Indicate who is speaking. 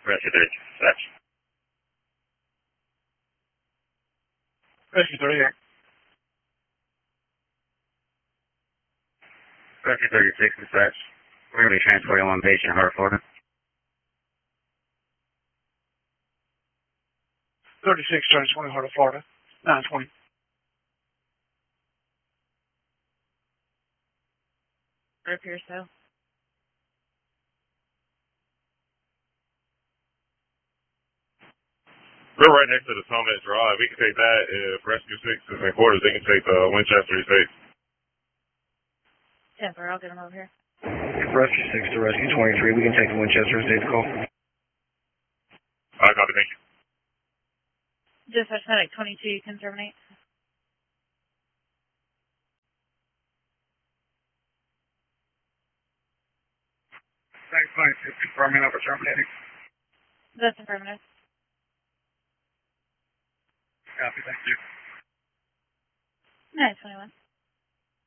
Speaker 1: Rescue 30, dispatch.
Speaker 2: Rescue 38.
Speaker 1: Rescue 36, dispatch. We're going to be transporting one patient, Heart, Florida.
Speaker 2: 36, turn 20, Heart of Florida. 920.
Speaker 3: Rip yourself.
Speaker 4: We're right next to the Tomet Drive. We can take that. If Rescue 6 is in quarters, they can take the Winchester Estates.
Speaker 3: 10-4, I'll get him over here.
Speaker 5: Rescue 6 to Rescue 23, we can take the Winchester Estates call.
Speaker 4: I copy, thank you.
Speaker 3: Dispatch medic 22, you can terminate.
Speaker 2: Thanks, Mike. Just confirming over terminating.
Speaker 3: That's affirmative.
Speaker 2: Copy, thank you.
Speaker 3: 921.